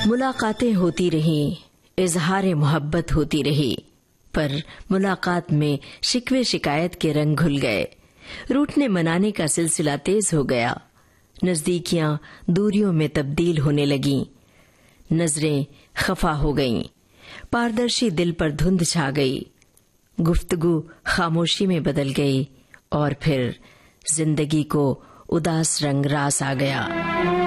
मुलाकातें होती रहीं, इजहार मोहब्बत होती रही, पर मुलाकात में शिकवे शिकायत के रंग घुल गए। रूठने मनाने का सिलसिला तेज हो गया। नजदीकियां दूरियों में तब्दील होने लगीं। नजरें खफा हो गईं। पारदर्शी दिल पर धुंध छा गई। गुफ्तगू खामोशी में बदल गई और फिर जिंदगी को उदास रंग रास आ गया।